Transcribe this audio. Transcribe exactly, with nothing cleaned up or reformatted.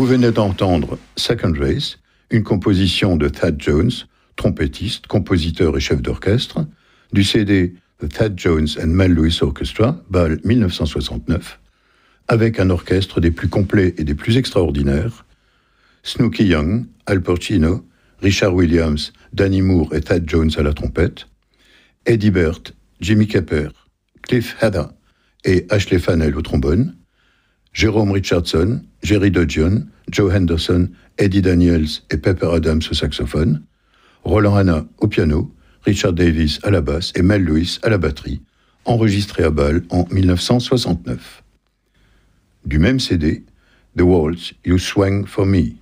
Vous venez d'entendre Second Race, une composition de Thad Jones, trompettiste, compositeur et chef d'orchestre, du C D The Thad Jones and Mel Lewis Orchestra, Bâle dix-neuf cent soixante-neuf, avec un orchestre des plus complets et des plus extraordinaires, Snooky Young, Al Porcino, Richard Williams, Danny Moore et Thad Jones à la trompette, Eddie Burt, Jimmy Kepper, Cliff Hedda et Ashley Fannell au trombone, Jérôme Richardson, Jerry Dodgion, Joe Henderson, Eddie Daniels et Pepper Adams au saxophone, Roland Hanna au piano, Richard Davis à la basse et Mel Lewis à la batterie, enregistré à Bâle en dix-neuf cent soixante-neuf. Du même C D, The Waltz You Swang For Me.